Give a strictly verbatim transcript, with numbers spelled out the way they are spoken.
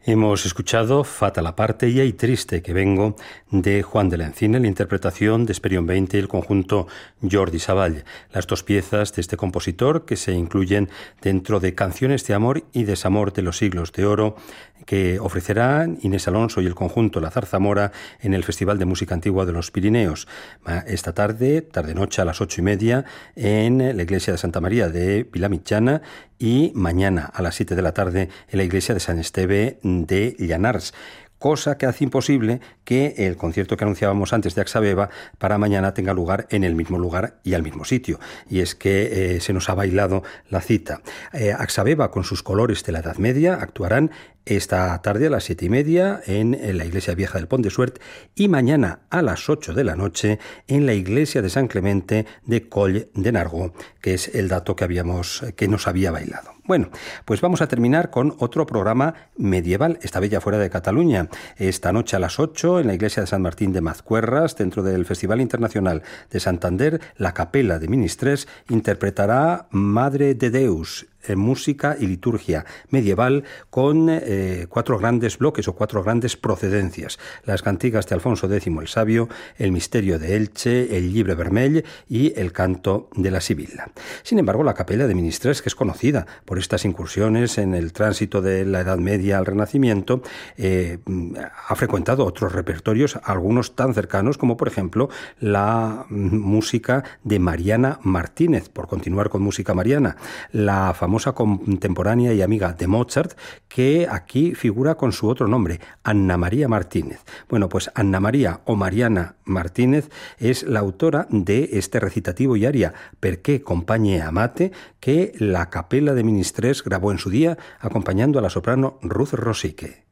Hemos escuchado Fata la parte y Ay triste que vengo de Juan de la Encina, la interpretación de Esperión veinte y el conjunto Jordi Savall. Las dos piezas de este compositor que se incluyen dentro de Canciones de amor y desamor de los siglos de oro que ofrecerán Inés Alonso y el conjunto La Zarzamora en el Festival de Música Antigua de los Pirineos. Esta tarde, tarde-noche a las ocho y media en la iglesia de Santa María de Vilamitjana y mañana a las siete de la tarde en la iglesia de San Esteve de Llanars, cosa que hace imposible que el concierto que anunciábamos antes de Axabeba para mañana tenga lugar en el mismo lugar y al mismo sitio. Y es que eh, se nos ha bailado la cita. Eh, Axabeba, con sus colores de la Edad Media, actuarán esta tarde a las siete y media en, en la iglesia vieja del Pont de Suert y mañana a las ocho de la noche en la iglesia de San Clemente de Coll de Nargó, que es el dato que, habíamos, que nos había bailado. Bueno, pues vamos a terminar con otro programa medieval, esta vez ya fuera de Cataluña. Esta noche a las ocho, en la iglesia de San Martín de Mazcuerras, dentro del Festival Internacional de Santander, la Capella de Ministres interpretará Madre de Deus, en música y liturgia medieval con eh, cuatro grandes bloques o cuatro grandes procedencias: las cantigas de Alfonso X el Sabio, el misterio de Elche, el Llibre Vermell y el canto de la Sibila. Sin embargo, la Capella de Ministres, que es conocida por estas incursiones en el tránsito de la Edad Media al Renacimiento, eh, ha frecuentado otros repertorios, algunos tan cercanos como por ejemplo la música de Mariana Martínez, por continuar con música mariana, la famosa contemporánea y amiga de Mozart, que aquí figura con su otro nombre, Anna María Martínez. Bueno, pues Anna María o Mariana Martínez es la autora de este recitativo y aria Perché compagnie amate, que la Capella de Ministres grabó en su día acompañando a la soprano Ruth Rosique.